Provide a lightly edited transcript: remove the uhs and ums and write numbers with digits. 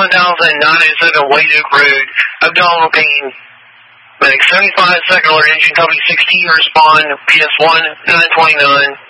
1,907 weighted accrued, abdominal pain, medic 75, second alert, engine copy 16, respond, PS1, 929.